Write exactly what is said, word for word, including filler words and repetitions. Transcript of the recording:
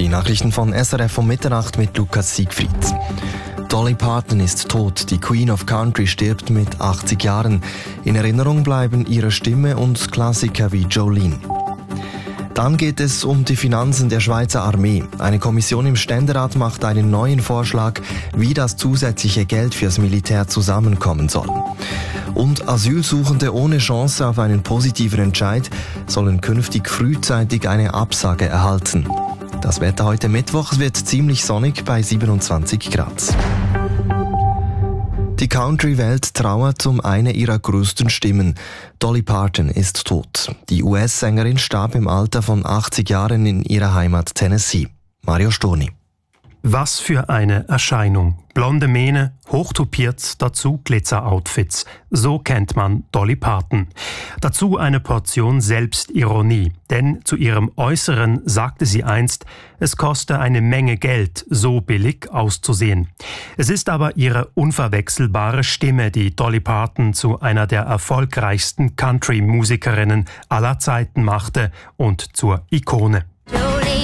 Die Nachrichten von S R F um Mitternacht mit Lukas Siegfried. Dolly Parton ist tot. Die Queen of Country stirbt mit achtzig Jahren. In Erinnerung bleiben ihre Stimme und Klassiker wie Jolene. Dann geht es um die Finanzen der Schweizer Armee. Eine Kommission im Ständerat macht einen neuen Vorschlag, wie das zusätzliche Geld fürs Militär zusammenkommen soll. Und Asylsuchende ohne Chance auf einen positiven Entscheid sollen künftig frühzeitig eine Absage erhalten. Das Wetter heute Mittwoch, es wird ziemlich sonnig bei siebenundzwanzig Grad. Die Country-Welt trauert um eine ihrer größten Stimmen. Dolly Parton ist tot. Die U S-Sängerin starb im Alter von achtzig Jahren in ihrer Heimat Tennessee. Mario Storni. Was für eine Erscheinung. Blonde Mähne, hochtopiert, dazu Glitzer-Outfits. So kennt man Dolly Parton. Dazu eine Portion Selbstironie. Denn zu ihrem Äußeren sagte sie einst, es koste eine Menge Geld, so billig auszusehen. Es ist aber ihre unverwechselbare Stimme, die Dolly Parton zu einer der erfolgreichsten Country-Musikerinnen aller Zeiten machte und zur Ikone.